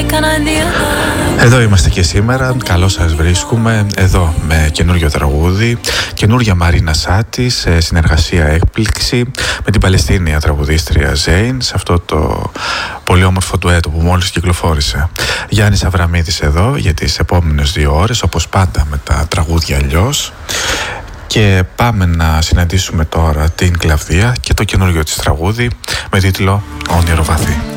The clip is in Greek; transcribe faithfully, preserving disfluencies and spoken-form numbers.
Εδώ είμαστε και σήμερα, καλώς σας βρίσκουμε, εδώ με καινούριο τραγούδι, καινούρια Μαρίνα Σάτι σε συνεργασία Έκπληξη με την Παλαιστίνια τραγουδίστρια Ζέιν σε αυτό το πολύ όμορφο ντουέτο που μόλις κυκλοφόρησε. Γιάννης Αβραμίδης εδώ για τις επόμενες δύο ώρες, όπως πάντα με τα τραγούδια αλλιώς. Και πάμε να συναντήσουμε τώρα την Κλαβδία και το καινούριο της τραγούδι με τίτλο «Όνειρο βαθύ».